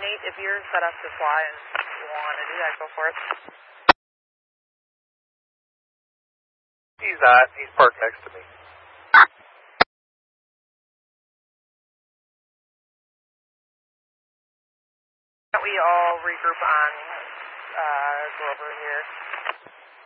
Nate, if you're set up to fly and you want to do that, go for it. He's not. He's parked next to me. We all regroup on Grover here.